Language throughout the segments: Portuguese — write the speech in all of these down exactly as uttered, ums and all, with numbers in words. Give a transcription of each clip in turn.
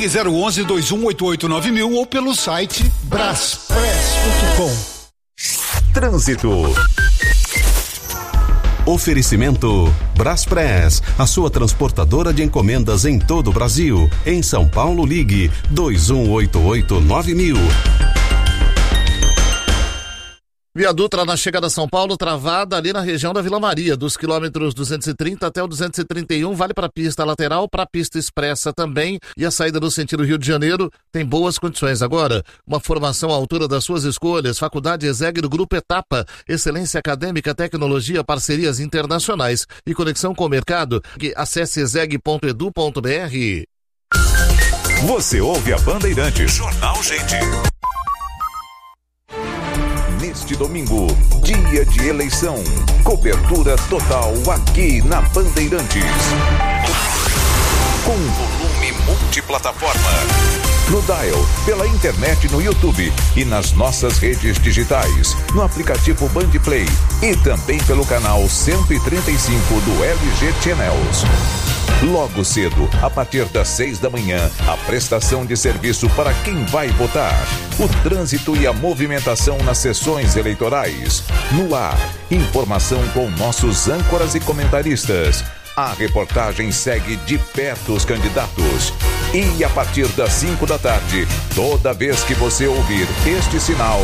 Ligue zero onze, dois um oito oito, nove mil ou pelo site braspress ponto com. Trânsito. Oferecimento Braspress, a sua transportadora de encomendas em todo o Brasil. Em São Paulo, ligue dois um oito oito, nove mil. Via Dutra na chegada a São Paulo, travada ali na região da Vila Maria, dos quilômetros duzentos e trinta até o duzentos e trinta e um, vale para a pista lateral, para a pista expressa também, e a saída no sentido Rio de Janeiro tem boas condições. Agora, uma formação à altura das suas escolhas, Faculdade ESEG do Grupo Etapa, excelência acadêmica, tecnologia, parcerias internacionais e conexão com o mercado. Acesse exeg ponto edu ponto br. Você ouve a Bandeirantes, Jornal Gente. Neste domingo, dia de eleição, cobertura total aqui na Bandeirantes. Com volume multiplataforma. No Dial, pela internet no YouTube e nas nossas redes digitais, no aplicativo Bandplay e também pelo canal cento e trinta e cinco do L G Channels. Logo cedo, a partir das seis da manhã, a prestação de serviço para quem vai votar. O trânsito e a movimentação nas sessões eleitorais. No ar, informação com nossos âncoras e comentaristas. A reportagem segue de perto os candidatos. E a partir das cinco da tarde, toda vez que você ouvir este sinal,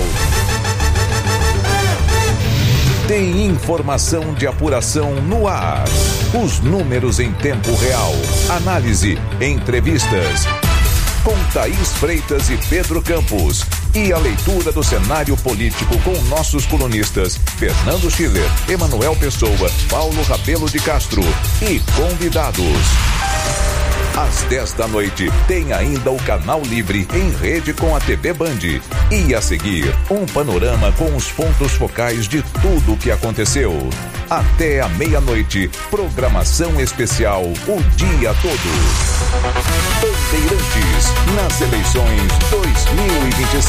tem informação de apuração no ar. Os números em tempo real. Análise, entrevistas. Com Thaís Freitas e Pedro Campos. E a leitura do cenário político com nossos colunistas Fernando Schiller, Emanuel Pessoa, Paulo Rabelo de Castro e convidados. Às dez da noite, tem ainda o Canal Livre em rede com a T V Band. E a seguir, um panorama com os pontos focais de tudo o que aconteceu. Até a meia-noite, programação especial o dia todo. Bandeirantes, nas eleições dois mil e vinte e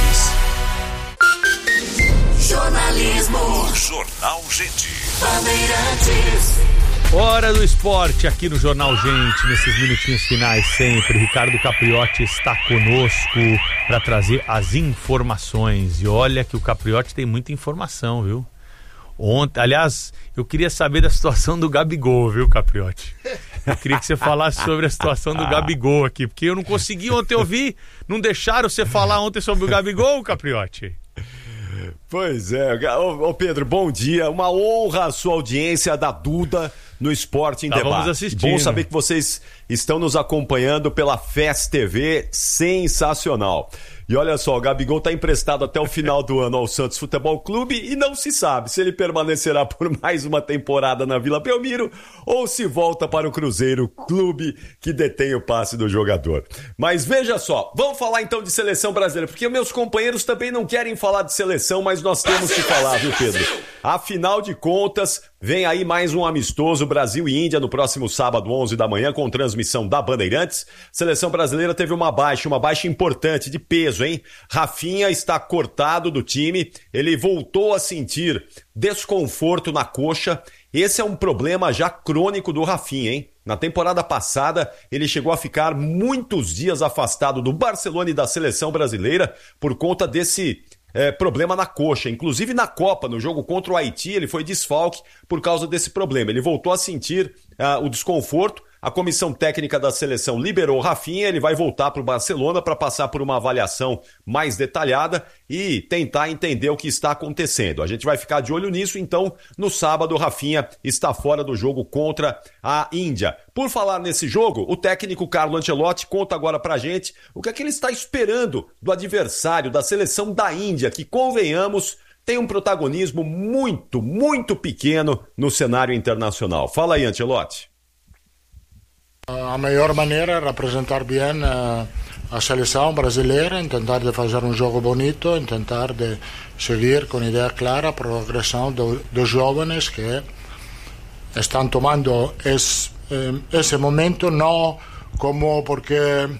seis. Jornalismo. Jornal Gente. Bandeirantes. Hora do esporte aqui no Jornal Gente, nesses minutinhos finais sempre. Ricardo Capriotti está conosco para trazer as informações. E olha que o Capriotti tem muita informação, viu? Ontem, aliás, eu queria saber da situação do Gabigol, viu, Capriotti? Eu queria que você falasse sobre a situação do Gabigol aqui, porque eu não consegui ontem ouvir, não deixaram você falar ontem sobre o Gabigol, Capriotti? Pois é, ô, ô Pedro, bom dia, uma honra a sua audiência da Duda no Esporte em Estávamos Debate. assistindo. Bom saber que vocês estão nos acompanhando pela F E S T V, sensacional. E olha só, o Gabigol está emprestado até o final do ano ao Santos Futebol Clube e não se sabe se ele permanecerá por mais uma temporada na Vila Belmiro ou se volta para o Cruzeiro, clube que detém o passe do jogador. Mas veja só, vamos falar então de seleção brasileira, porque meus companheiros também não querem falar de seleção, mas nós temos que falar, viu, Pedro? Afinal de contas, vem aí mais um amistoso Brasil e Índia no próximo sábado, onze da manhã, com transmissão da Bandeirantes. Seleção brasileira teve uma baixa, uma baixa importante de peso, hein? Rafinha está cortado do time, ele voltou a sentir desconforto na coxa. Esse é um problema já crônico do Rafinha, hein? Na temporada passada, ele chegou a ficar muitos dias afastado do Barcelona e da seleção brasileira por conta desse É, problema na coxa. Inclusive na Copa, no jogo contra o Haiti, ele foi desfalque por causa desse problema. Ele voltou a sentir uh, o desconforto. A comissão técnica da seleção liberou o Rafinha, ele vai voltar para o Barcelona para passar por uma avaliação mais detalhada e tentar entender o que está acontecendo. A gente vai ficar de olho nisso, então, no sábado o Rafinha está fora do jogo contra a Índia. Por falar nesse jogo, o técnico Carlo Ancelotti conta agora pra gente o que é que ele está esperando do adversário da seleção da Índia, que, convenhamos, tem um protagonismo muito, muito pequeno no cenário internacional. Fala aí, Ancelotti. A melhor maneira é representar bem a, a seleção brasileira, tentar de fazer um jogo bonito, tentar de seguir com ideia clara a progressão do, dos jovens que estão tomando esse, esse momento, não como porque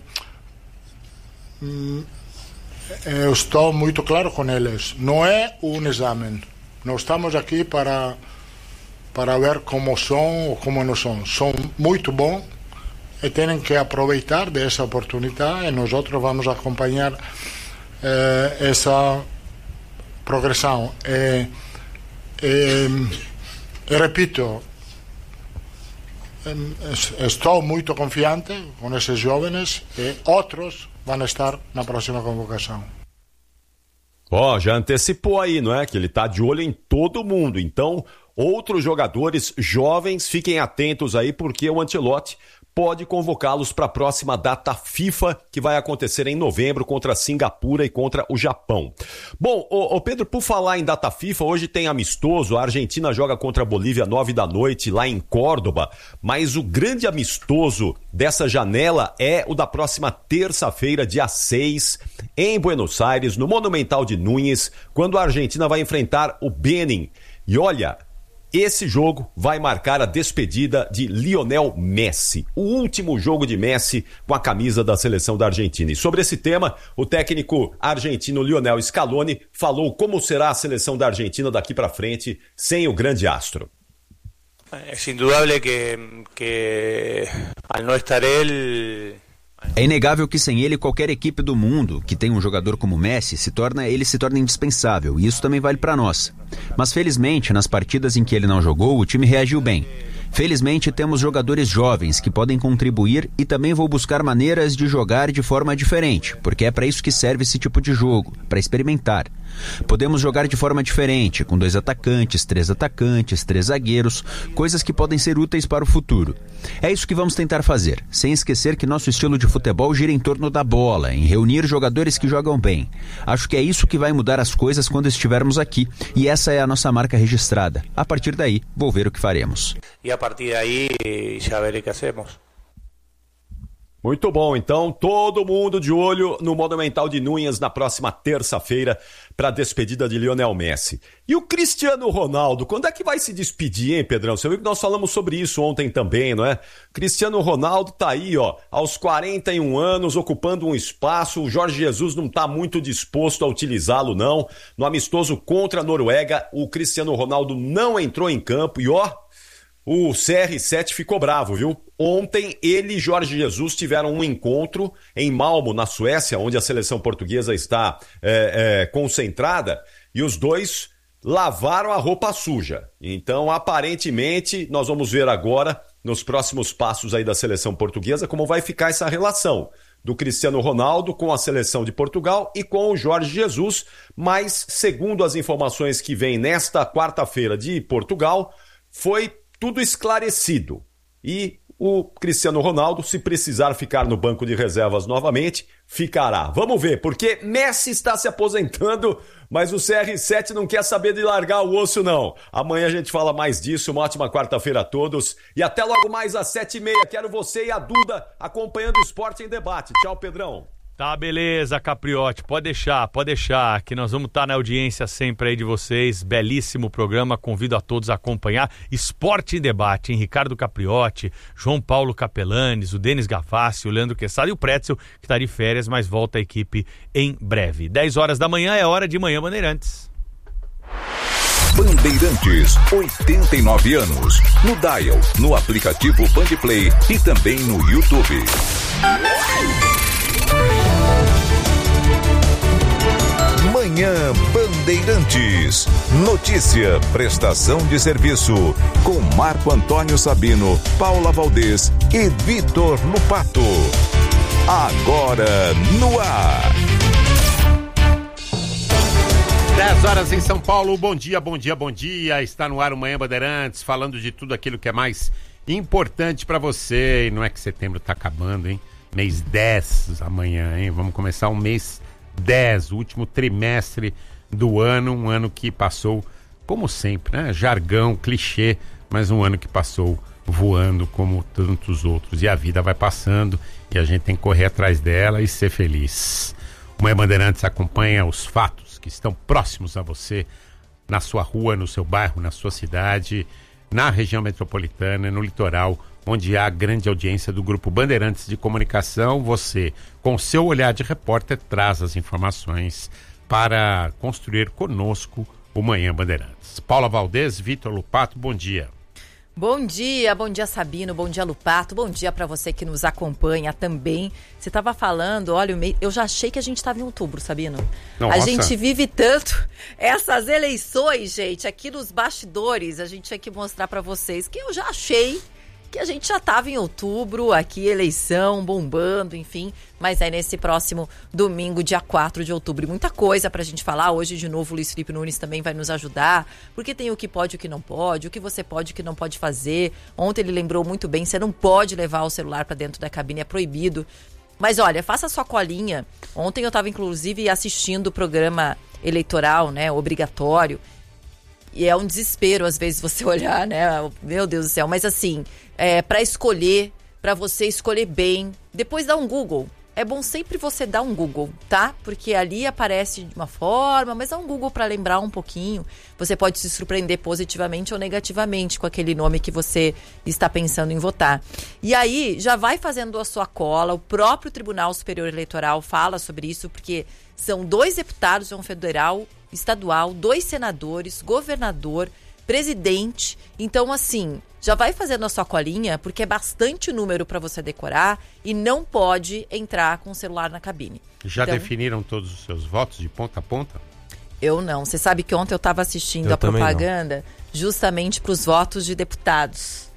eu estou muito claro com eles, não é um exame, não estamos aqui para, para ver como são ou como não são, são muito bons. e têm que aproveitar dessa oportunidade, e nós vamos acompanhar eh, essa progressão. E, e, e repito, estou muito confiante com esses jovens e outros vão estar na próxima convocação. Ó, oh, já antecipou aí, não é? Que ele tá de olho em todo mundo. Então, outros jogadores jovens, fiquem atentos aí, porque o Ancelotti pode convocá-los para a próxima data FIFA, que vai acontecer em novembro contra Singapura e contra o Japão. Bom, ô, ô Pedro, por falar em data FIFA, hoje tem amistoso, a Argentina joga contra a Bolívia nove da noite lá em Córdoba, mas o grande amistoso dessa janela é o da próxima terça-feira, dia seis, em Buenos Aires, no Monumental de Núñez, quando a Argentina vai enfrentar o Benin. E olha, esse jogo vai marcar a despedida de Lionel Messi, o último jogo de Messi com a camisa da seleção da Argentina. E sobre esse tema, o técnico argentino Lionel Scaloni falou como será a seleção da Argentina daqui para frente sem o grande astro. É indudável que, que ao não estar ele... É inegável que sem ele qualquer equipe do mundo que tem um jogador como Messi se torna ele se torna indispensável, e isso também vale para nós. Mas felizmente, nas partidas em que ele não jogou, o time reagiu bem. Felizmente temos jogadores jovens que podem contribuir, e também vou buscar maneiras de jogar de forma diferente, porque é para isso que serve esse tipo de jogo, para experimentar. Podemos jogar de forma diferente, com dois atacantes, três atacantes, três zagueiros, coisas que podem ser úteis para o futuro. É isso que vamos tentar fazer, sem esquecer que nosso estilo de futebol gira em torno da bola, em reunir jogadores que jogam bem. Acho que é isso que vai mudar as coisas quando estivermos aqui, e essa é a nossa marca registrada. A partir daí, vou ver o que faremos. E a partir daí, já verei o que hacemos. Muito bom, então todo mundo de olho no Monumental de Núñez na próxima terça-feira para a despedida de Lionel Messi. E o Cristiano Ronaldo, quando é que vai se despedir, hein, Pedrão? Você viu que nós falamos sobre isso ontem também, não é? Cristiano Ronaldo tá aí, ó, aos quarenta e um anos, ocupando um espaço. O Jorge Jesus não tá muito disposto a utilizá-lo, não. No amistoso contra a Noruega, o Cristiano Ronaldo não entrou em campo e, ó, o C R sete ficou bravo, viu? Ontem ele e Jorge Jesus tiveram um encontro em Malmo, na Suécia, onde a seleção portuguesa está é, é, concentrada, e os dois lavaram a roupa suja. Então, aparentemente, nós vamos ver agora, nos próximos passos aí da seleção portuguesa, como vai ficar essa relação do Cristiano Ronaldo com a seleção de Portugal e com o Jorge Jesus. Mas, segundo as informações que vêm nesta quarta-feira de Portugal, foi tudo esclarecido. E o Cristiano Ronaldo, se precisar ficar no banco de reservas novamente, ficará. Vamos ver, porque Messi está se aposentando, mas o C R sete não quer saber de largar o osso, não. Amanhã a gente fala mais disso. Uma ótima quarta-feira a todos. E até logo mais às sete e meia. Quero você e a Duda acompanhando o Esporte em Debate. Tchau, Pedrão. Tá, beleza, Capriotti, pode deixar, pode deixar, que nós vamos estar na audiência sempre aí de vocês, belíssimo programa, convido a todos a acompanhar, Esporte em Debate, hein? Ricardo Capriotti, João Paulo Capelanes, o Denis Gavassi, o Leandro Quesada e o Pretzel, que está de férias, mas volta a equipe em breve. dez horas da manhã é hora de Manhã Bandeirantes. Bandeirantes, oitenta e nove anos, no Dial, no aplicativo Bandplay e também no YouTube. Manhã Bandeirantes. Notícia, prestação de serviço com Marco Antônio Sabino, Paula Valdez e Vitor Lupato. Agora no ar. dez horas em São Paulo. Bom dia, bom dia, bom dia. Está no ar o Manhã Bandeirantes, falando de tudo aquilo que é mais importante para você. E não é que setembro está acabando, hein? Mês dez amanhã, hein? Vamos começar o mês dez, o último trimestre do ano, um ano que passou, como sempre, né? Jargão, clichê, mas um ano que passou voando como tantos outros. E a vida vai passando e a gente tem que correr atrás dela e ser feliz. O Manhã Bandeirantes acompanha os fatos que estão próximos a você, na sua rua, no seu bairro, na sua cidade, na região metropolitana, no litoral, onde há grande audiência do Grupo Bandeirantes de Comunicação. Você, com seu olhar de repórter, traz as informações para construir conosco o Manhã Bandeirantes. Paula Valdez, Vitor Lupato, bom dia. Bom dia, bom dia Sabino, bom dia Lupato, bom dia para você que nos acompanha também. Você estava falando, olha, eu já achei que a gente estava em outubro, Sabino. Nossa. A gente vive tanto essas eleições, gente, aqui nos bastidores, a gente tinha que mostrar para vocês que eu já achei que a gente já estava em outubro, aqui eleição, bombando, enfim. Mas é nesse próximo domingo, dia quatro de outubro. E muita coisa pra gente falar. Hoje, de novo, o Luiz Felipe Nunes também vai nos ajudar. Porque tem o que pode e o que não pode, o que você pode e o que não pode fazer. Ontem ele lembrou muito bem, você não pode levar o celular pra dentro da cabine, é proibido. Mas olha, faça sua colinha. Ontem eu estava, inclusive, assistindo o programa eleitoral, né, obrigatório. E é um desespero, às vezes, você olhar, né? Meu Deus do céu. Mas assim, é, para escolher, para você escolher bem, depois dá um Google. É bom sempre você dar um Google, tá? Porque ali aparece de uma forma, mas dá um Google para lembrar um pouquinho. Você pode se surpreender positivamente ou negativamente com aquele nome que você está pensando em votar. E aí, já vai fazendo a sua cola. O próprio Tribunal Superior Eleitoral fala sobre isso, porque são dois deputados, um federal, estadual, dois senadores, governador, presidente. Então, assim, já vai fazendo a sua colinha, porque é bastante número para você decorar e não pode entrar com o celular na cabine. Já então, definiram todos os seus votos de ponta a ponta? Eu não. Você sabe que ontem eu estava assistindo eu a propaganda não. justamente para os votos de deputados.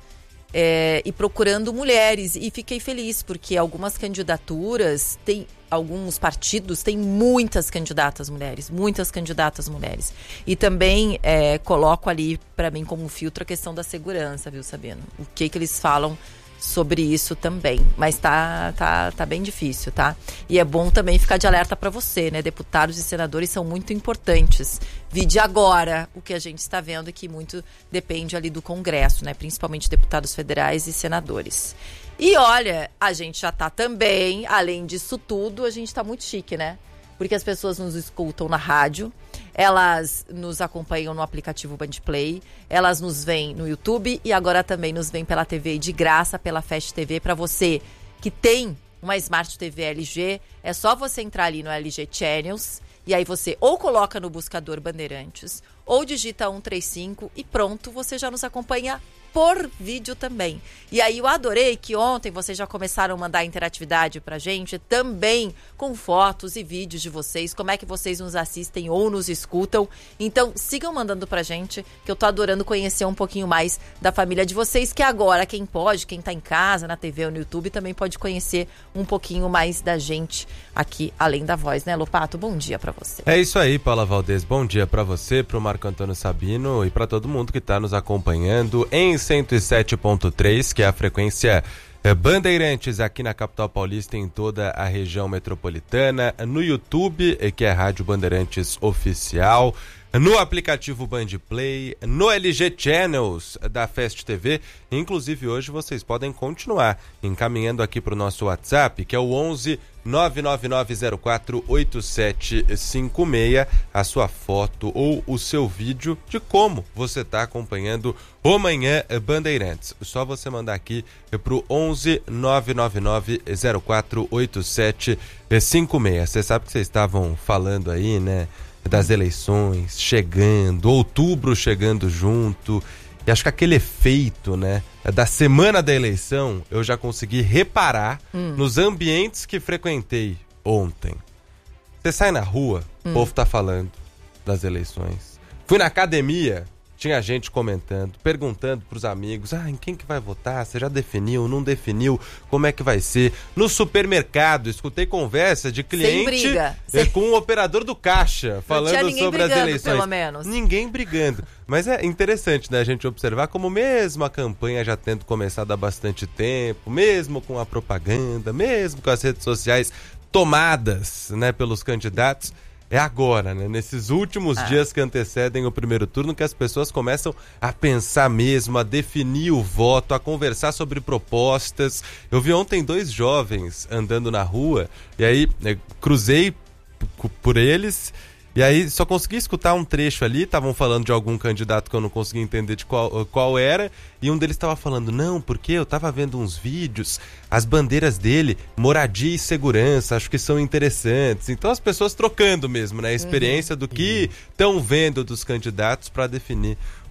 É, e procurando mulheres. E fiquei feliz, porque algumas candidaturas têm... Alguns partidos têm muitas candidatas mulheres, muitas candidatas mulheres. E também é, coloco ali para mim como filtro a questão da segurança, viu, Sabino? O que que eles falam sobre isso também. Mas tá, tá, tá bem difícil, tá? E é bom também ficar de alerta para você, né? Deputados e senadores são muito importantes. Vide agora o que a gente está vendo, que muito depende ali do Congresso, né? Principalmente deputados federais e senadores. E olha, a gente já tá também, além disso tudo, a gente tá muito chique, né? Porque as pessoas nos escutam na rádio, elas nos acompanham no aplicativo Bandplay, elas nos veem no YouTube e agora também nos veem pela T V de graça, pela Fast T V. Para você que tem uma Smart T V L G, é só você entrar ali no L G Channels e aí você ou coloca no buscador Bandeirantes ou digita um três cinco e pronto, você já nos acompanha por vídeo também. E aí eu adorei que ontem vocês já começaram a mandar interatividade pra gente, também com fotos e vídeos de vocês, como é que vocês nos assistem ou nos escutam. Então sigam mandando pra gente, que eu tô adorando conhecer um pouquinho mais da família de vocês, que agora quem pode, quem tá em casa, na T V ou no YouTube, também pode conhecer um pouquinho mais da gente aqui, além da voz, né, Lopato? Bom dia pra você. É isso aí, Paula Valdez, bom dia pra você, pro Marco Antônio Sabino e pra todo mundo que tá nos acompanhando em cento e sete ponto três, que é a frequência Bandeirantes aqui na capital paulista e em toda a região metropolitana, no YouTube, que é a Rádio Bandeirantes Oficial, no aplicativo Bandplay, no L G Channels da Fast T V. Inclusive hoje vocês podem continuar encaminhando aqui para o nosso WhatsApp, que é o onze nove nove nove zero quatro oito sete cinco seis, a sua foto ou o seu vídeo de como você está acompanhando o Manhã Bandeirantes. Só você mandar aqui para o onze nove nove nove zero quatro oito sete cinco seis. Você sabe que vocês estavam falando aí, né, das eleições chegando, outubro chegando junto, e acho que aquele efeito, né, da semana da eleição, eu já consegui reparar hum. nos ambientes que frequentei ontem. Você sai na rua, hum. o povo tá falando das eleições. Fui na academia, tinha gente comentando, perguntando pros amigos, ah, em quem que vai votar? Você já definiu, não definiu? Como é que vai ser? No supermercado, escutei conversa de cliente é, com o operador do caixa, falando sobre as eleições. Pelo menos. Ninguém brigando. Mas é interessante, né, a gente observar como mesmo a campanha já tendo começado há bastante tempo, mesmo com a propaganda, mesmo com as redes sociais tomadas, né, pelos candidatos, é agora, né? Nesses últimos ah. dias que antecedem o primeiro turno, que as pessoas começam a pensar mesmo, a definir o voto, a conversar sobre propostas. Eu vi ontem dois jovens andando na rua, e aí né, cruzei p- por eles, e aí só consegui escutar um trecho ali, estavam falando de algum candidato que eu não consegui entender de qual, qual era, e um deles estava falando, não, porque eu estava vendo uns vídeos, as bandeiras dele, moradia e segurança, acho que são interessantes. Então as pessoas trocando mesmo, né, a experiência uhum. do que estão vendo dos candidatos para definir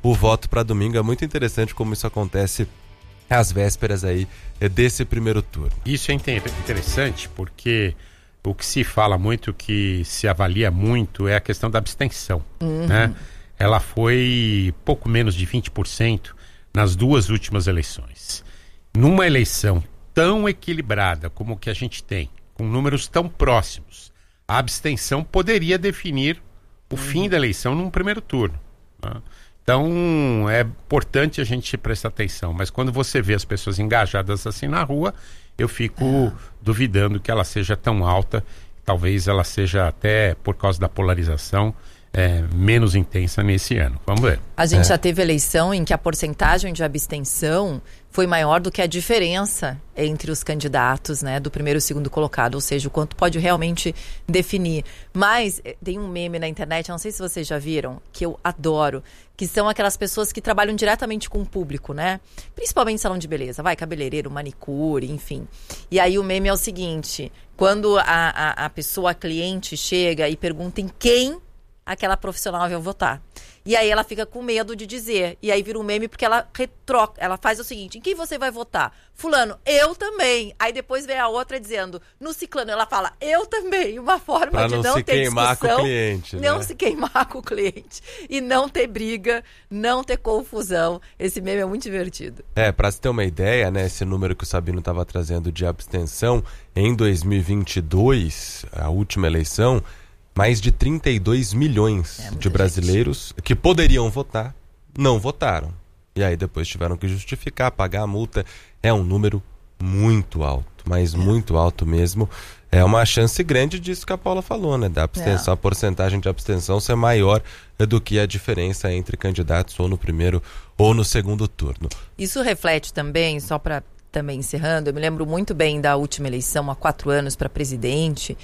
o voto para domingo. É muito interessante como isso acontece às vésperas aí desse primeiro turno. Isso é interessante porque o que se fala muito, o que se avalia muito é a questão da abstenção, Uhum. né? Ela foi pouco menos de vinte por cento nas duas últimas eleições. Numa eleição tão equilibrada como o que a gente tem, com números tão próximos, a abstenção poderia definir o Uhum. fim da eleição num primeiro turno, né? Então é importante a gente prestar atenção, mas quando você vê as pessoas engajadas assim na rua, eu fico duvidando que ela seja tão alta. Talvez ela seja até, por causa da polarização, é, menos intensa nesse ano. Vamos ver. A gente É. já teve eleição em que a porcentagem de abstenção foi maior do que a diferença entre os candidatos, né, do primeiro e segundo colocado, ou seja, o quanto pode realmente definir. Mas eh, tem um meme na internet, não sei se vocês já viram, que eu adoro, que são aquelas pessoas que trabalham diretamente com o público, né? Principalmente salão de beleza, vai, cabeleireiro, manicure, enfim. E aí o meme é o seguinte, quando a, a, a pessoa, a cliente, chega e pergunta em quem aquela profissional vai votar. E aí ela fica com medo de dizer. E aí vira um meme porque ela retroca, ela faz o seguinte, em quem você vai votar? Fulano, eu também. Aí depois vem a outra dizendo, no ciclano, ela fala, eu também. Uma forma Pra de não não se ter queimar discussão, com o cliente, não né? se queimar com o cliente. E não ter briga, não ter confusão. Esse meme é muito divertido. É, pra se ter uma ideia, né, esse número que o Sabino estava trazendo de abstenção, em dois mil e vinte e dois, a última eleição, mais de trinta e dois milhões É, de brasileiros gente. que poderiam votar, não votaram. E aí depois tiveram que justificar, pagar a multa. É um número muito alto, mas é. muito alto mesmo. É uma chance grande disso que a Paula falou, né? Da abstenção, É. a porcentagem de abstenção ser maior do que a diferença entre candidatos ou no primeiro ou no segundo turno. Isso reflete também, só para também encerrando, eu me lembro muito bem da última eleição, há quatro anos, para presidente.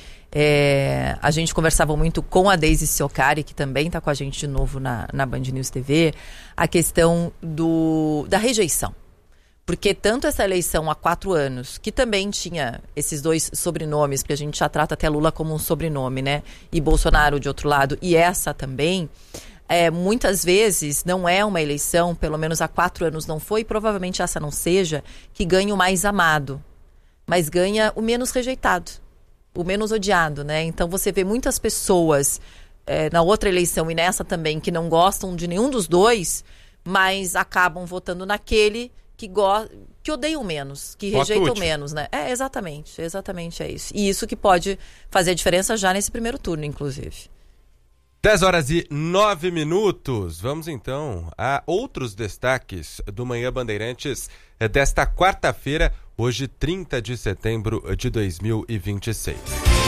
É, a gente conversava muito com a Deise Ciocari, que também está com a gente de novo na, na Band News T V, a questão do, da rejeição. Porque tanto essa eleição há quatro anos, que também tinha esses dois sobrenomes, porque a gente já trata até Lula como um sobrenome, né? E Bolsonaro de outro lado, e essa também, é, muitas vezes não é uma eleição, pelo menos há quatro anos não foi, e provavelmente essa não seja, que ganha o mais amado, mas ganha o menos rejeitado, o menos odiado, né? Então você vê muitas pessoas é, na outra eleição e nessa também que não gostam de nenhum dos dois, mas acabam votando naquele que, go- que odeiam menos, que Voto rejeitam útil. menos, né? É, exatamente, exatamente é isso. E isso que pode fazer a diferença já nesse primeiro turno, inclusive. dez horas e nove minutos. Vamos então a outros destaques do Manhã Bandeirantes desta quarta-feira, hoje trinta de setembro de dois mil e vinte e seis.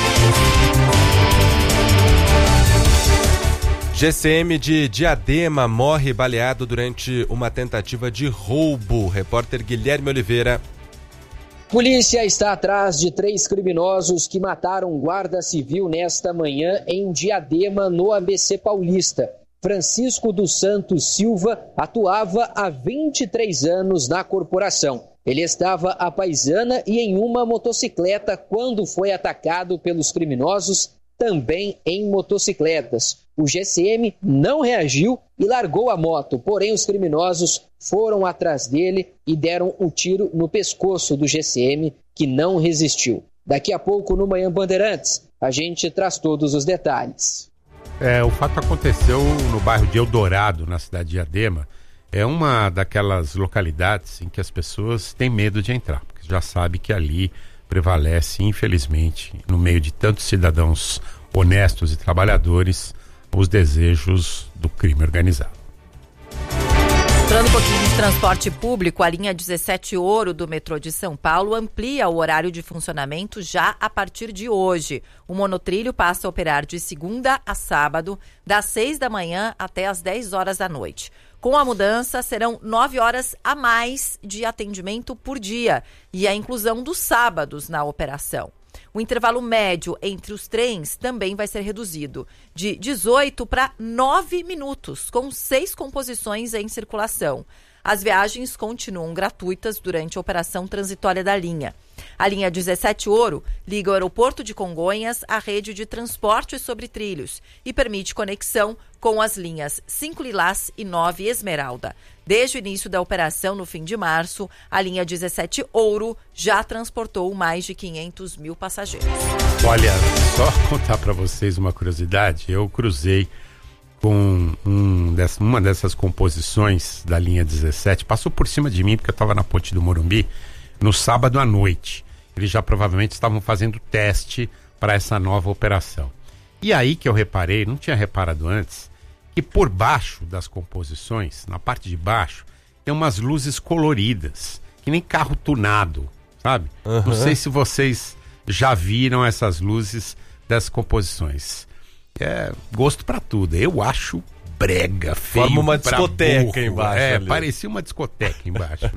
G C M de Diadema morre baleado durante uma tentativa de roubo. Repórter Guilherme Oliveira. Polícia está atrás de três criminosos que mataram um guarda civil nesta manhã em Diadema, no A B C Paulista. Francisco dos Santos Silva atuava há vinte e três anos na corporação. Ele estava à paisana e em uma motocicleta quando foi atacado pelos criminosos, também em motocicletas. O G C M não reagiu e largou a moto, porém os criminosos foram atrás dele e deram um tiro no pescoço do G C M, que não resistiu. Daqui a pouco, no Manhã Bandeirantes, a gente traz todos os detalhes. É, o fato aconteceu no bairro de Eldorado, na cidade de Diadema. É uma daquelas localidades em que as pessoas têm medo de entrar, porque já sabe que ali prevalece, infelizmente, no meio de tantos cidadãos honestos e trabalhadores, os desejos do crime organizado. Falando um pouquinho de transporte público, a linha dezessete Ouro do metrô de São Paulo amplia o horário de funcionamento já a partir de hoje. O monotrilho passa a operar de segunda a sábado, das seis da manhã até as dez horas da noite. Com a mudança, serão nove horas a mais de atendimento por dia e a inclusão dos sábados na operação. O intervalo médio entre os trens também vai ser reduzido, de dezoito para nove minutos, com seis composições em circulação. As viagens continuam gratuitas durante a operação transitória da linha. A linha dezessete Ouro liga o aeroporto de Congonhas à rede de transporte sobre trilhos e permite conexão com as linhas cinco Lilás e nove Esmeralda. Desde o início da operação, no fim de março, a linha dezessete Ouro já transportou mais de quinhentos mil passageiros. Olha, só contar para vocês uma curiosidade. Eu cruzei com um dessa, uma dessas composições da linha dezessete, passou por cima de mim porque eu estava na Ponte do Morumbi no sábado à noite. Eles já provavelmente estavam fazendo teste para essa nova operação. E aí que eu reparei, não tinha reparado antes, que por baixo das composições, na parte de baixo, tem umas luzes coloridas, que nem carro tunado, sabe? Uhum. Não sei se vocês já viram essas luzes das composições. É gosto pra tudo. Eu acho brega, feio. Forma uma discoteca burro. embaixo. É, ali. Parecia uma discoteca embaixo.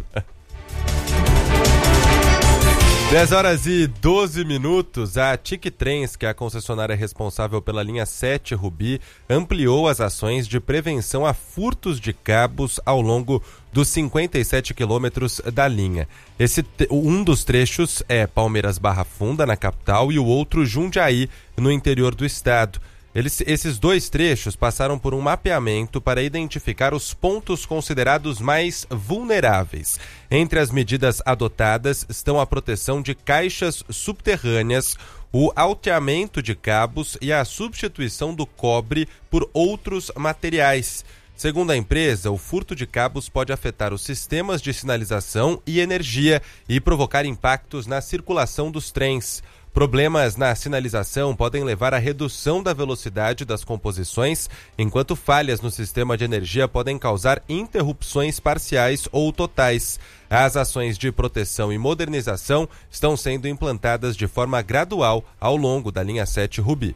dez horas e doze minutos, a Tic Trens, que é a concessionária responsável pela linha sete Rubi, ampliou as ações de prevenção a furtos de cabos ao longo dos cinquenta e sete quilômetros da linha. Esse, um dos trechos é Palmeiras Barra Funda, na capital, e o outro Jundiaí, no interior do estado. Eles, esses dois trechos passaram por um mapeamento para identificar os pontos considerados mais vulneráveis. Entre as medidas adotadas estão a proteção de caixas subterrâneas, o alteamento de cabos e a substituição do cobre por outros materiais. Segundo a empresa, o furto de cabos pode afetar os sistemas de sinalização e energia e provocar impactos na circulação dos trens. Problemas na sinalização podem levar à redução da velocidade das composições, enquanto falhas no sistema de energia podem causar interrupções parciais ou totais. As ações de proteção e modernização estão sendo implantadas de forma gradual ao longo da linha sete Rubi.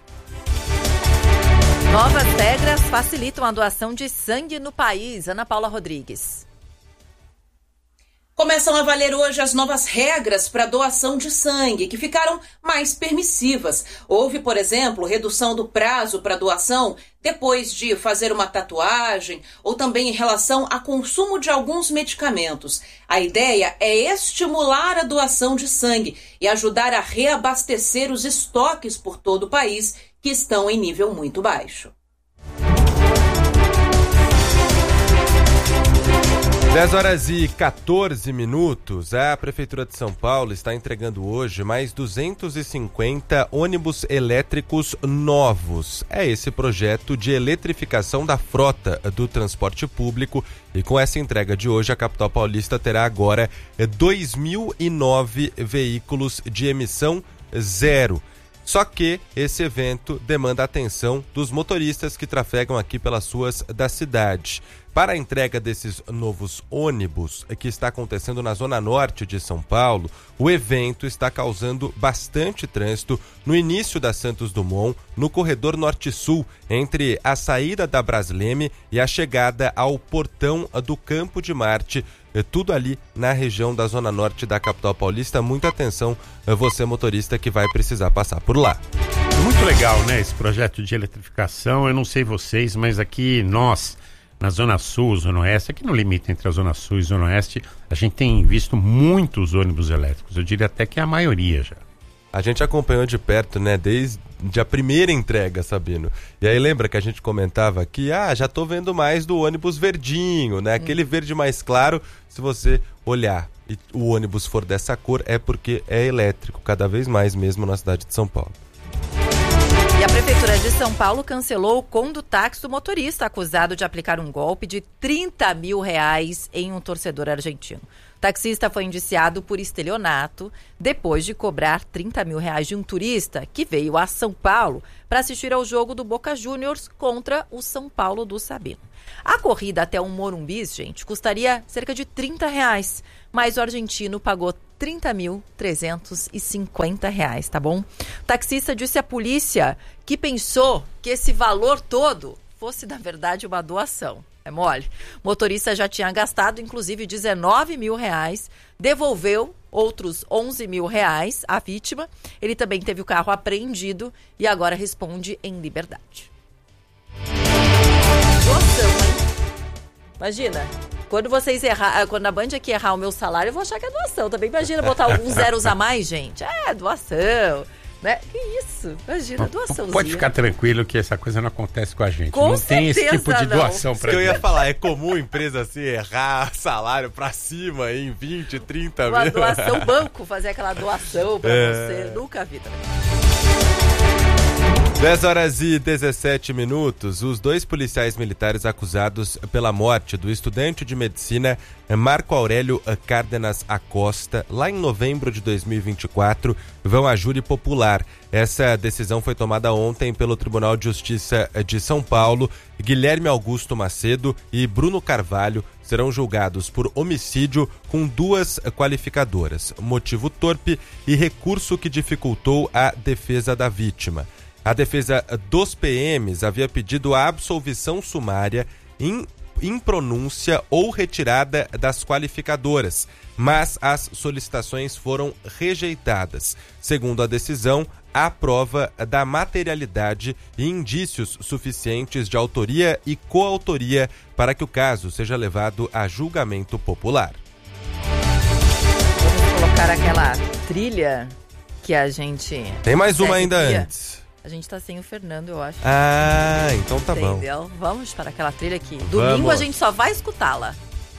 Novas regras facilitam a doação de sangue no país. Ana Paula Rodrigues. Começam a valer hoje as novas regras para doação de sangue, que ficaram mais permissivas. Houve, por exemplo, redução do prazo para doação depois de fazer uma tatuagem ou também em relação ao consumo de alguns medicamentos. A ideia é estimular a doação de sangue e ajudar a reabastecer os estoques por todo o país, que estão em nível muito baixo. dez horas e quatorze minutos, a Prefeitura de São Paulo está entregando hoje mais duzentos e cinquenta ônibus elétricos novos. É esse projeto de eletrificação da frota do transporte público e com essa entrega de hoje a capital paulista terá agora dois mil e nove veículos de emissão zero. Só que esse evento demanda a atenção dos motoristas que trafegam aqui pelas ruas da cidade. Para a entrega desses novos ônibus, que está acontecendo na zona norte de São Paulo, o evento está causando bastante trânsito no início da Santos Dumont, no corredor norte-sul, entre a saída da Brasleme e a chegada ao portão do Campo de Marte, tudo ali na região da zona norte da capital paulista. Muita atenção, você motorista que vai precisar passar por lá. Muito legal, né, esse projeto de eletrificação. Eu não sei vocês, mas aqui nós, na Zona Sul, Zona Oeste, aqui no limite entre a Zona Sul e Zona Oeste, a gente tem visto muitos ônibus elétricos. Eu diria até que é a maioria já. A gente acompanhou de perto, né, desde a primeira entrega, Sabino. E aí lembra que a gente comentava que, ah, já tô vendo mais do ônibus verdinho, né? Aquele verde mais claro, se você olhar e o ônibus for dessa cor, é porque é elétrico, cada vez mais mesmo na cidade de São Paulo. E a Prefeitura de São Paulo cancelou o condutáxi do motorista acusado de aplicar um golpe de trinta mil reais em um torcedor argentino. O taxista foi indiciado por estelionato depois de cobrar trinta mil reais de um turista que veio a São Paulo para assistir ao jogo do Boca Juniors contra o São Paulo do Sabino. A corrida até o Morumbi, gente, custaria cerca de trinta reais, mas o argentino pagou trinta mil trezentos e cinquenta reais, tá bom? O taxista disse à polícia que pensou que esse valor todo fosse, na verdade, uma doação. É mole. O motorista já tinha gastado, inclusive, dezenove mil reais, devolveu outros onze mil reais à vítima. Ele também teve o carro apreendido e agora responde em liberdade. Doação, hein? Imagina, Quando vocês errar, quando a Band aqui errar o meu salário, eu vou achar que é doação. Também imagina botar alguns zeros a mais, gente. É, doação. Né? Que isso? Imagina, doaçãozinha. Pode ficar tranquilo que essa coisa não acontece com a gente. Com não tem esse tipo de não. doação pra gente. gente. Eu ia falar, é comum empresa assim errar salário pra cima em vinte, trinta Uma mil. doação, banco, fazer aquela doação pra É. você. Nunca vi também. dez horas e dezessete minutos, os dois policiais militares acusados pela morte do estudante de medicina Marco Aurélio Cárdenas Acosta, lá em novembro de dois mil e vinte e quatro, vão a júri popular. Essa decisão foi tomada ontem pelo Tribunal de Justiça de São Paulo. Guilherme Augusto Macedo e Bruno Carvalho serão julgados por homicídio com duas qualificadoras, motivo torpe e recurso que dificultou a defesa da vítima. A defesa dos P Ms havia pedido a absolvição sumária em impronúncia ou retirada das qualificadoras, mas as solicitações foram rejeitadas. Segundo a decisão, há prova da materialidade e indícios suficientes de autoria e coautoria para que o caso seja levado a julgamento popular. Vamos colocar aquela trilha que a gente... Tem mais uma ainda via. antes. A gente tá sem o Fernando, eu acho. Ah, então tá bom. Entendeu? Vamos para aquela trilha aqui. Domingo Vamos. a gente só vai escutá-la.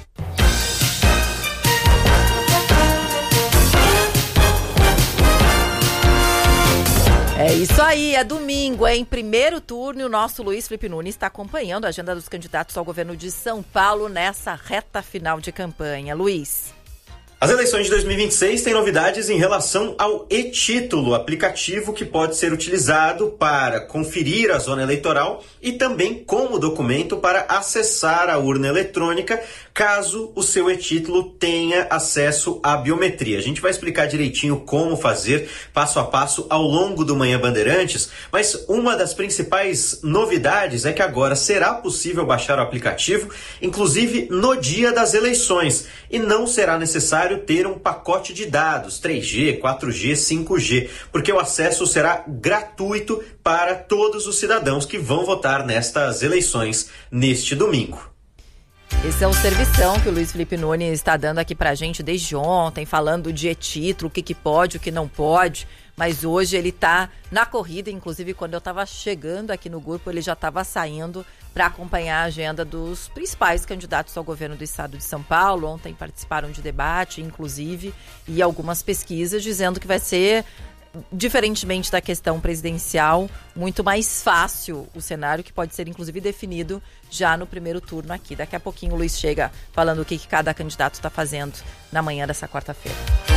É isso aí, é domingo, é em primeiro turno e o nosso Luiz Felipe Nunes está acompanhando a agenda dos candidatos ao governo de São Paulo nessa reta final de campanha. Luiz. As eleições de dois mil e vinte e seis têm novidades em relação ao e-título, aplicativo que pode ser utilizado para conferir a zona eleitoral e também como documento para acessar a urna eletrônica, caso o seu e-título tenha acesso à biometria. A gente vai explicar direitinho como fazer, passo a passo, ao longo do Manhã Bandeirantes, mas uma das principais novidades é que agora será possível baixar o aplicativo, inclusive no dia das eleições, e não será necessário ter um pacote de dados, três G, quatro G, cinco G, porque o acesso será gratuito para todos os cidadãos que vão votar nestas eleições neste domingo. Esse é o servição que o Luiz Felipe Nunes está dando aqui pra gente desde ontem, falando de e-título, o que, que pode, o que não pode, mas hoje ele tá na corrida, inclusive quando eu estava chegando aqui no grupo, ele já estava saindo para acompanhar a agenda dos principais candidatos ao governo do estado de São Paulo. Ontem participaram de debate, inclusive, e algumas pesquisas dizendo que vai ser, diferentemente da questão presidencial, muito mais fácil o cenário, que pode ser, inclusive, definido já no primeiro turno aqui. Daqui a pouquinho o Luiz chega falando o que, que cada candidato está fazendo na manhã dessa quarta-feira.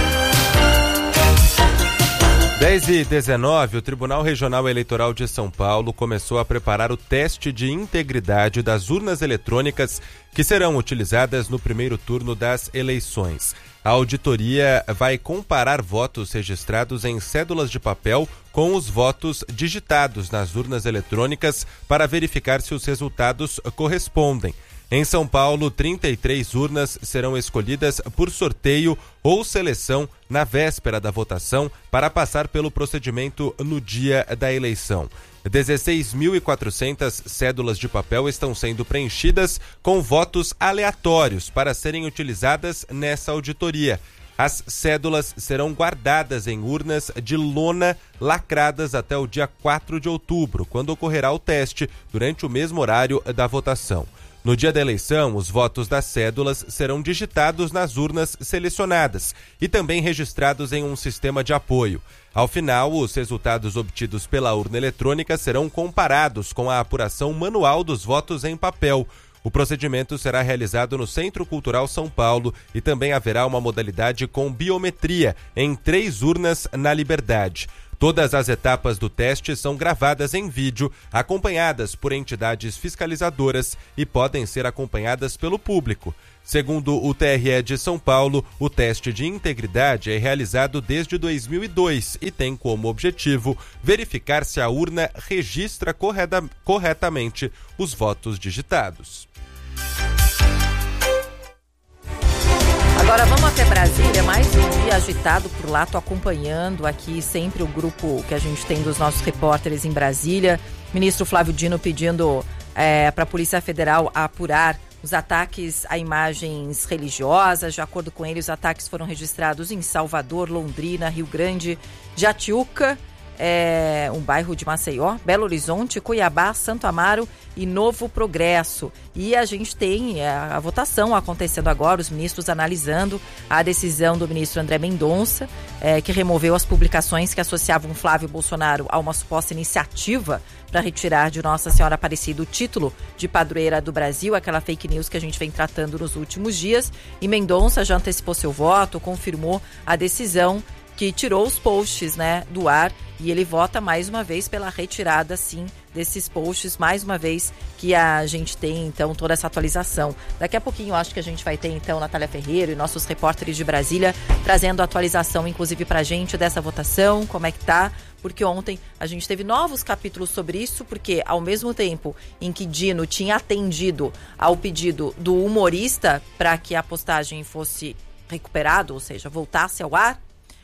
dez e dezenove, o Tribunal Regional Eleitoral de São Paulo começou a preparar o teste de integridade das urnas eletrônicas que serão utilizadas no primeiro turno das eleições. A auditoria vai comparar votos registrados em cédulas de papel com os votos digitados nas urnas eletrônicas para verificar se os resultados correspondem. Em São Paulo, trinta e três urnas serão escolhidas por sorteio ou seleção na véspera da votação para passar pelo procedimento no dia da eleição. dezesseis mil e quatrocentas cédulas de papel estão sendo preenchidas com votos aleatórios para serem utilizadas nessa auditoria. As cédulas serão guardadas em urnas de lona lacradas até o dia quatro de outubro, quando ocorrerá o teste, durante o mesmo horário da votação. No dia da eleição, os votos das cédulas serão digitados nas urnas selecionadas e também registrados em um sistema de apoio. Ao final, os resultados obtidos pela urna eletrônica serão comparados com a apuração manual dos votos em papel. O procedimento será realizado no Centro Cultural São Paulo e também haverá uma modalidade com biometria em três urnas na Liberdade. Todas as etapas do teste são gravadas em vídeo, acompanhadas por entidades fiscalizadoras e podem ser acompanhadas pelo público. Segundo o T R E de São Paulo, o teste de integridade é realizado desde dois mil e dois e tem como objetivo verificar se a urna registra correta, corretamente os votos digitados. Agora vamos até Brasília, mais um dia agitado por lá, tô acompanhando aqui sempre o grupo que a gente tem dos nossos repórteres em Brasília. Ministro Flávio Dino pedindo é, para a Polícia Federal apurar os ataques a imagens religiosas. De acordo com ele, os ataques foram registrados em Salvador, Londrina, Rio Grande, Jatiuca, é, um bairro de Maceió, Belo Horizonte, Cuiabá, Santo Amaro e Novo Progresso. E a gente tem a, a votação acontecendo agora, os ministros analisando a decisão do ministro André Mendonça, é, que removeu as publicações que associavam Flávio Bolsonaro a uma suposta iniciativa para retirar de Nossa Senhora Aparecida o título de padroeira do Brasil, aquela fake news que a gente vem tratando nos últimos dias. E Mendonça já antecipou seu voto, confirmou a decisão que tirou os posts, né, do ar, e ele vota mais uma vez pela retirada, sim, desses posts, mais uma vez que a gente tem, então, toda essa atualização. Daqui a pouquinho, acho que a gente vai ter, então, Natália Ferreira e nossos repórteres de Brasília trazendo atualização, inclusive, pra gente dessa votação, como é que tá, porque ontem a gente teve novos capítulos sobre isso, porque ao mesmo tempo em que Dino tinha atendido ao pedido do humorista para que a postagem fosse recuperada, ou seja, voltasse ao ar,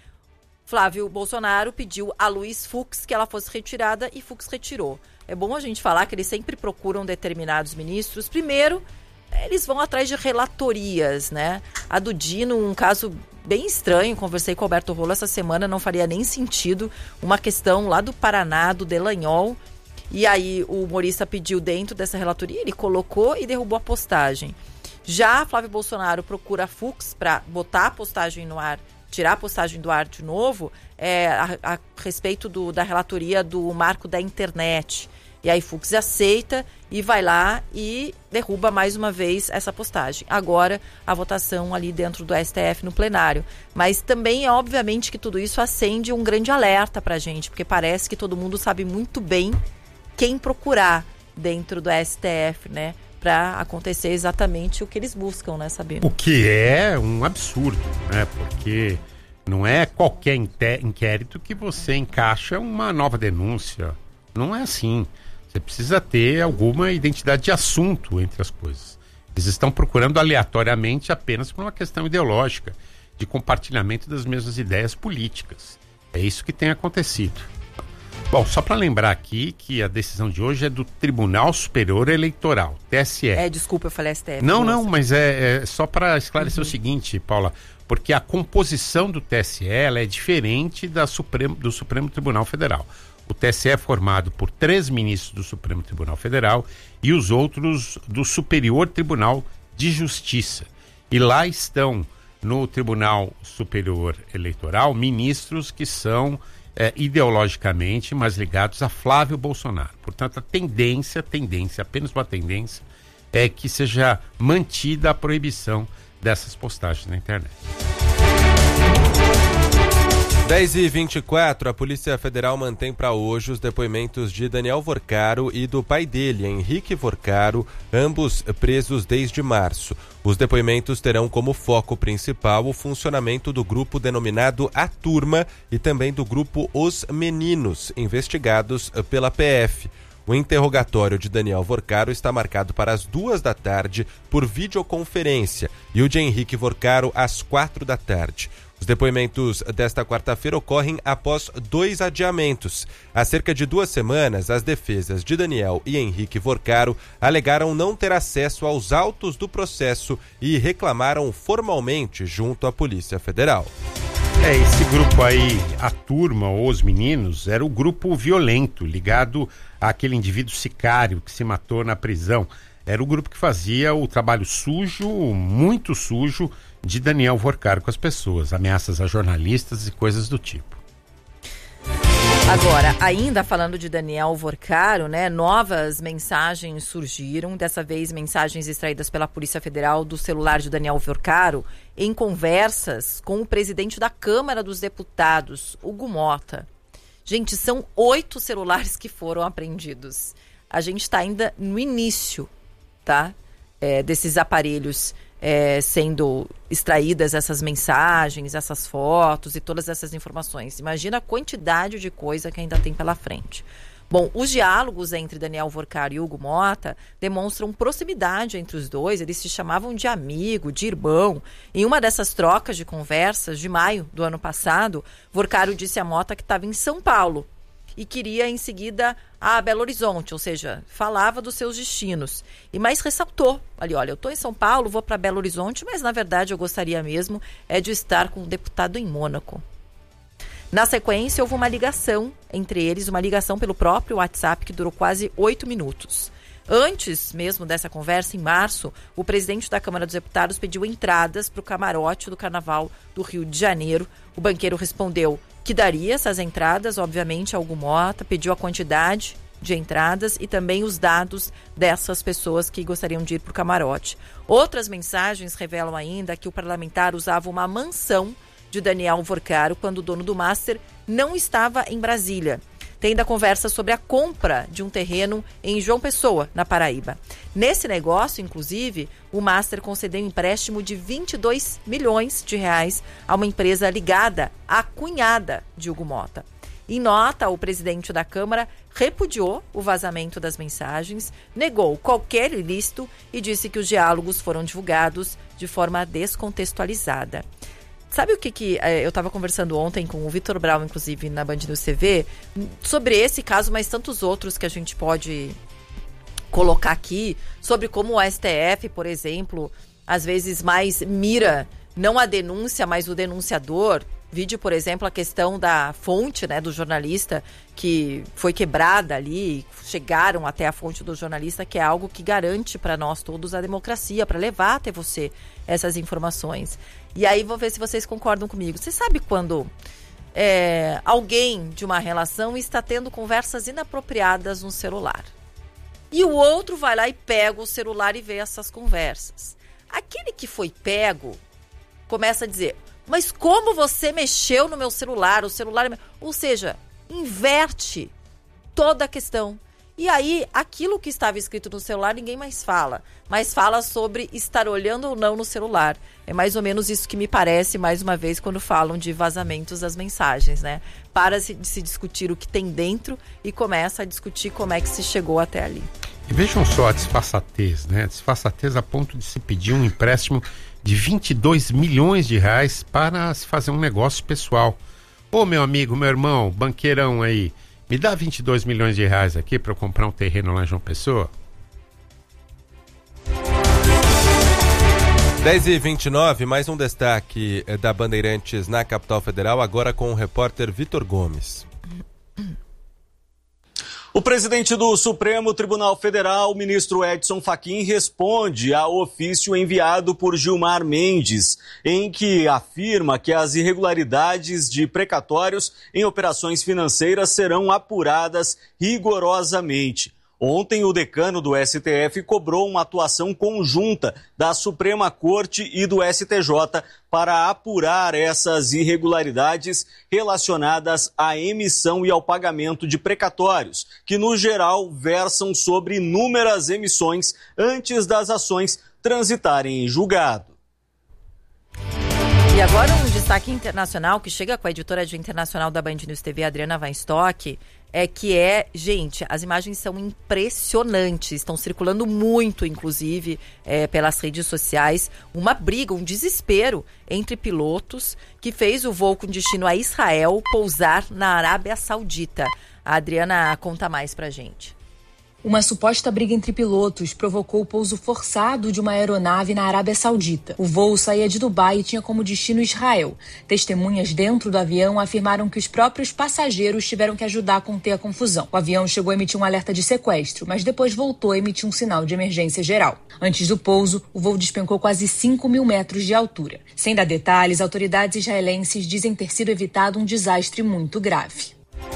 Flávio Bolsonaro pediu a Luiz Fux que ela fosse retirada e Fux retirou. É bom a gente falar que eles sempre procuram determinados ministros. Primeiro, eles vão atrás de relatorias, né? A do Dino, um caso bem estranho, conversei com o Alberto Rolo essa semana, não faria nem sentido. Uma questão lá do Paraná, do Delanhol. E aí o humorista pediu dentro dessa relatoria, ele colocou e derrubou a postagem. Já Flávio Bolsonaro procura a Fux para botar a postagem no ar, tirar a postagem do ar de novo, é, a, a respeito do, da relatoria do marco da internet. E aí Fux aceita e vai lá e derruba mais uma vez essa postagem. Agora, a votação ali dentro do S T F no plenário. Mas também é obviamente que tudo isso acende um grande alerta pra gente, porque parece que todo mundo sabe muito bem quem procurar dentro do S T F, né? Para acontecer exatamente o que eles buscam, né, Sabino? O que é um absurdo, né? Porque não é qualquer inquérito que você encaixa uma nova denúncia. Não é assim. Você precisa ter alguma identidade de assunto entre as coisas. Eles estão procurando aleatoriamente apenas por uma questão ideológica, de compartilhamento das mesmas ideias políticas. É isso que tem acontecido. Bom, só para lembrar aqui que a decisão de hoje é do Tribunal Superior Eleitoral, T S E. É, desculpa, eu falei S T F. Não, não, mas é, é só para esclarecer uhum. o seguinte, Paula, porque a composição do T S E ela é diferente da Supremo, do Supremo Tribunal Federal. O T S E é formado por três ministros do Supremo Tribunal Federal e os outros do Superior Tribunal de Justiça. E lá estão, no Tribunal Superior Eleitoral, ministros que são É, ideologicamente, mas ligados a Flávio Bolsonaro. Portanto, a tendência, tendência, apenas uma tendência, é que seja mantida a proibição dessas postagens na internet. dez e vinte e quatro, a Polícia Federal mantém para hoje os depoimentos de Daniel Vorcaro e do pai dele, Henrique Vorcaro, ambos presos desde março. Os depoimentos terão como foco principal o funcionamento do grupo denominado A Turma e também do grupo Os Meninos, investigados pela P F. O interrogatório de Daniel Vorcaro está marcado para as duas da tarde por videoconferência e o de Henrique Vorcaro às quatro da tarde. Os depoimentos desta quarta-feira ocorrem após dois adiamentos. Há cerca de duas semanas, as defesas de Daniel e Henrique Vorcaro alegaram não ter acesso aos autos do processo e reclamaram formalmente junto à Polícia Federal. É, esse grupo aí, A Turma ou Os Meninos, era o grupo violento ligado àquele indivíduo sicário que se matou na prisão. Era o grupo que fazia o trabalho sujo, muito sujo, de Daniel Vorcaro com as pessoas, ameaças a jornalistas e coisas do tipo. Agora, ainda falando de Daniel Vorcaro, né, novas mensagens surgiram, dessa vez mensagens extraídas pela Polícia Federal do celular de Daniel Vorcaro em conversas com o presidente da Câmara dos Deputados, Hugo Mota. Gente, são oito celulares que foram apreendidos. A gente está ainda no início, tá, é, desses aparelhos É, sendo extraídas essas mensagens, essas fotos e todas essas informações. Imagina a quantidade de coisa que ainda tem pela frente. Bom, os diálogos entre Daniel Vorcaro e Hugo Mota demonstram proximidade entre os dois. Eles se chamavam de amigo, de irmão. Em uma dessas trocas de conversas de maio do ano passado, Vorcaro disse a Mota que estava em São Paulo e queria em seguida a Belo Horizonte, ou seja, falava dos seus destinos. E mais ressaltou ali, olha, eu estou em São Paulo, vou para Belo Horizonte, mas na verdade eu gostaria mesmo é de estar com o deputado em Mônaco. Na sequência, houve uma ligação entre eles, uma ligação pelo próprio WhatsApp que durou quase oito minutos. Antes mesmo dessa conversa, em março, o presidente da Câmara dos Deputados pediu entradas para o camarote do Carnaval do Rio de Janeiro. O banqueiro respondeu que daria essas entradas, obviamente, a Hugo Mota, pediu a quantidade de entradas e também os dados dessas pessoas que gostariam de ir para o camarote. Outras mensagens revelam ainda que o parlamentar usava uma mansão de Daniel Vorcaro quando o dono do Master não estava em Brasília. Tem ainda conversa sobre a compra de um terreno em João Pessoa, na Paraíba. Nesse negócio, inclusive, o Master concedeu um empréstimo de vinte e dois milhões de reais a uma empresa ligada à cunhada de Hugo Mota. Em nota, o presidente da Câmara repudiou o vazamento das mensagens, negou qualquer ilícito e disse que os diálogos foram divulgados de forma descontextualizada. Sabe o que, que eh, eu estava conversando ontem com o Vitor Brown, inclusive, na Band News T V, sobre esse caso, mas tantos outros que a gente pode colocar aqui, sobre como o S T F, por exemplo, às vezes mais mira não a denúncia, mas o denunciador. Vídeo, por exemplo, a questão da fonte, né, do jornalista que foi quebrada ali, chegaram até a fonte do jornalista, que é algo que garante para nós todos a democracia, para levar até você essas informações. E aí vou ver se vocês concordam comigo. Você sabe quando é, alguém de uma relação está tendo conversas inapropriadas no celular e o outro vai lá e pega o celular e vê essas conversas. Aquele que foi pego começa a dizer: mas como você mexeu no meu celular? O celular... Ou seja, inverte toda a questão. E aí, aquilo que estava escrito no celular, ninguém mais fala. Mas fala sobre estar olhando ou não no celular. É mais ou menos isso que me parece, mais uma vez, quando falam de vazamentos das mensagens, né? Para-se de se discutir o que tem dentro e começa a discutir como é que se chegou até ali. E vejam só a disfarçatez, né? A disfarçatez a ponto de se pedir um empréstimo de vinte e dois milhões de reais para se fazer um negócio pessoal. Ô, meu amigo, meu irmão, banqueirão aí, me dá vinte e dois milhões de reais aqui para eu comprar um terreno lá em João Pessoa? dez e vinte e nove, mais um destaque da Bandeirantes na capital federal, agora com o repórter Vitor Gomes. O presidente do Supremo Tribunal Federal, o ministro Edson Fachin, responde ao ofício enviado por Gilmar Mendes, em que afirma que as irregularidades de precatórios em operações financeiras serão apuradas rigorosamente. Ontem, o decano do S T F cobrou uma atuação conjunta da Suprema Corte e do S T J para apurar essas irregularidades relacionadas à emissão e ao pagamento de precatórios, que, no geral, versam sobre inúmeras emissões antes das ações transitarem em julgado. E agora um destaque internacional que chega com a editora de internacional da Band News T V, Adriana Weinstock, é que é, gente, as imagens são impressionantes, estão circulando muito, inclusive, é, pelas redes sociais, uma briga, um desespero entre pilotos que fez o voo com destino a Israel pousar na Arábia Saudita. A Adriana conta mais pra gente. Uma suposta briga entre pilotos provocou o pouso forçado de uma aeronave na Arábia Saudita. O voo saía de Dubai e tinha como destino Israel. Testemunhas dentro do avião afirmaram que os próprios passageiros tiveram que ajudar a conter a confusão. O avião chegou a emitir um alerta de sequestro, mas depois voltou a emitir um sinal de emergência geral. Antes do pouso, o voo despencou quase cinco mil metros de altura. Sem dar detalhes, autoridades israelenses dizem ter sido evitado um desastre muito grave.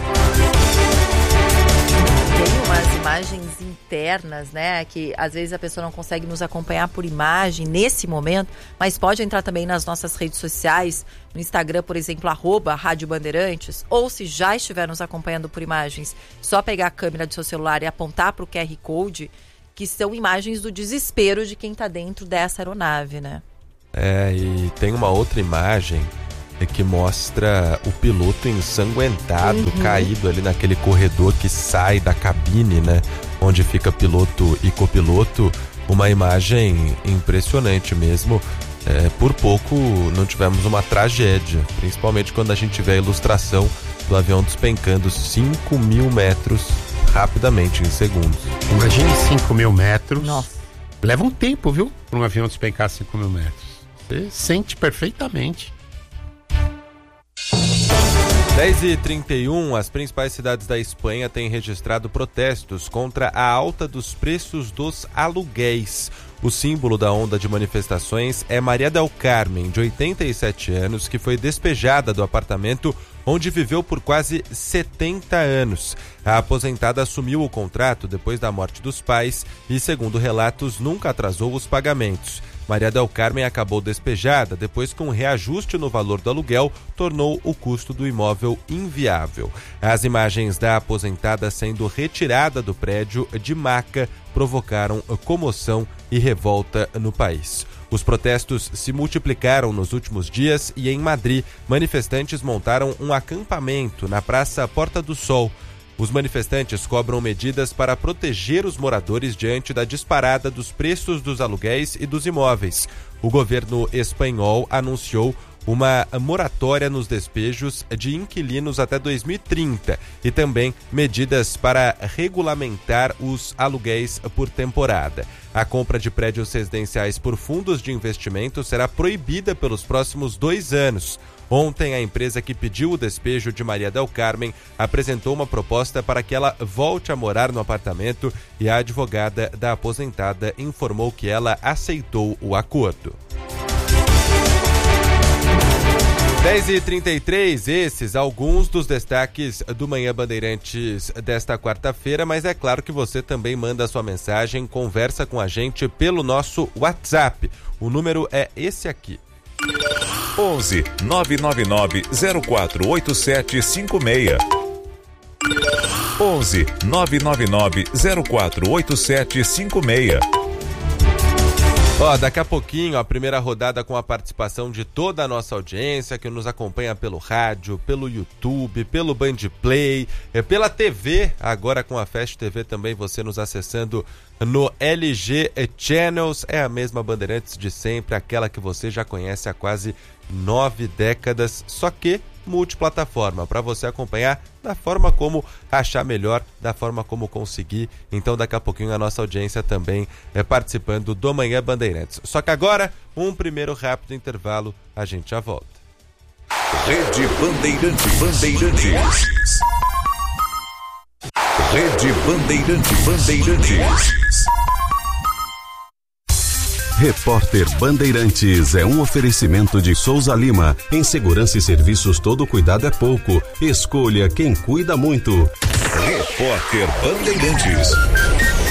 Tem umas imagens internas, né, que às vezes a pessoa não consegue nos acompanhar por imagem nesse momento, mas pode entrar também nas nossas redes sociais, no Instagram, por exemplo, arroba Rádio Bandeirantes, ou se já estiver nos acompanhando por imagens, só pegar a câmera do seu celular e apontar para o Q R Code, que são imagens do desespero de quem está dentro dessa aeronave, né? É, e tem uma outra imagem que mostra o piloto ensanguentado, uhum. caído ali naquele corredor que sai da cabine, né? Onde fica piloto e copiloto. Uma imagem impressionante mesmo. É, por pouco não tivemos uma tragédia, principalmente quando a gente vê a ilustração do avião despencando cinco mil metros rapidamente, em segundos. Imagine cinco mil metros. Nossa. Leva um tempo, viu? Para um avião despencar cinco mil metros. Você sente perfeitamente. dez e trinta e um, as principais cidades da Espanha têm registrado protestos contra a alta dos preços dos aluguéis. O símbolo da onda de manifestações é Maria del Carmen, de oitenta e sete anos, que foi despejada do apartamento onde viveu por quase setenta anos. A aposentada assumiu o contrato depois da morte dos pais e, segundo relatos, nunca atrasou os pagamentos. Maria del Carmen acabou despejada depois que um reajuste no valor do aluguel tornou o custo do imóvel inviável. As imagens da aposentada sendo retirada do prédio de maca provocaram comoção e revolta no país. Os protestos se multiplicaram nos últimos dias e, em Madrid, manifestantes montaram um acampamento na Praça Porta do Sol. Os manifestantes cobram medidas para proteger os moradores diante da disparada dos preços dos aluguéis e dos imóveis. O governo espanhol anunciou uma moratória nos despejos de inquilinos até dois mil e trinta e também medidas para regulamentar os aluguéis por temporada. A compra de prédios residenciais por fundos de investimento será proibida pelos próximos dois anos. Ontem, a empresa que pediu o despejo de Maria del Carmen apresentou uma proposta para que ela volte a morar no apartamento e a advogada da aposentada informou que ela aceitou o acordo. dez e trinta e três, esses alguns dos destaques do Manhã Bandeirantes desta quarta-feira, mas é claro que você também manda sua mensagem, conversa com a gente pelo nosso WhatsApp. O número é esse aqui. onze nove nove nove zero quatro oito sete cinco seis. onze nove nove nove zero quatro oito sete cinco seis. Ó, daqui a pouquinho a primeira rodada com a participação de toda a nossa audiência que nos acompanha pelo rádio, pelo YouTube, pelo Band Play, pela T V, agora com a Fast T V também você nos acessando no L G Channels, é a mesma Bandeirantes de sempre, aquela que você já conhece há quase nove décadas, só que multiplataforma, para você acompanhar da forma como achar melhor, da forma como conseguir. Então daqui a pouquinho a nossa audiência também é participando do Manhã Bandeirantes. Só que agora, um primeiro rápido intervalo, a gente já volta. Rede Bandeirantes. Bandeirantes. Rede Bandeirantes. Bandeirantes. Repórter Bandeirantes é um oferecimento de Souza Lima. Em segurança e serviços, todo cuidado é pouco. Escolha quem cuida muito. Repórter Bandeirantes.